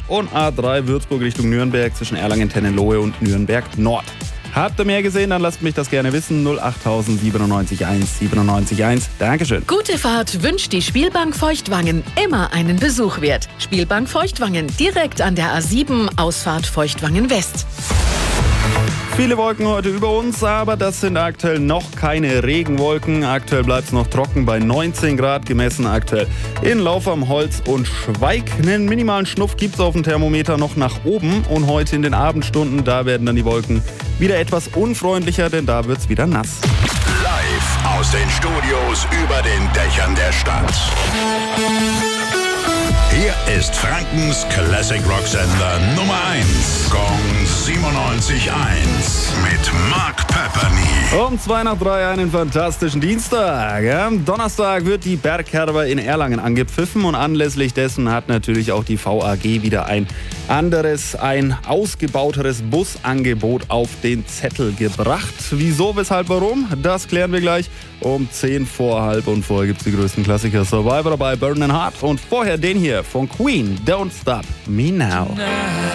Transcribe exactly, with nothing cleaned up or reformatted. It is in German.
und A drei Würzburg Richtung Nürnberg zwischen Erlangen-Tennenlohe und Nürnberg Nord. Habt ihr mehr gesehen, dann lasst mich das gerne wissen. null acht siebenundneunzig eins siebenundneunzig eins. Dankeschön. Gute Fahrt wünscht die Spielbank Feuchtwangen. Immer einen Besuch wert. Spielbank Feuchtwangen, direkt an der A sieben, Ausfahrt Feuchtwangen West. Viele Wolken heute über uns, aber das sind aktuell noch keine Regenwolken. Aktuell bleibt es noch trocken bei neunzehn Grad, gemessen aktuell in Lauf am Holz und Schweig. Einen minimalen Schnuff gibt es auf dem Thermometer noch nach oben. Und heute in den Abendstunden, da werden dann die Wolken wieder etwas unfreundlicher, denn da wird es wieder nass. Live aus den Studios über den Dächern der Stadt. Hier ist Frankens Classic Rock Sender Nummer eins. Gong siebenundneunzig Komma eins mit Mark Pepperny. Um zwei nach drei einen fantastischen Dienstag. Am Donnerstag wird die Bergherber in Erlangen angepfiffen und anlässlich dessen hat natürlich auch die V A G wieder ein anderes, ein ausgebauteres Busangebot auf den Zettel gebracht. Wieso, weshalb, warum? Das klären wir gleich um zehn vor halb und vorher gibt es die größten Klassiker. Survivor dabei, Burning Heart und vorher den hier von Queen, Don't Stop Me Now.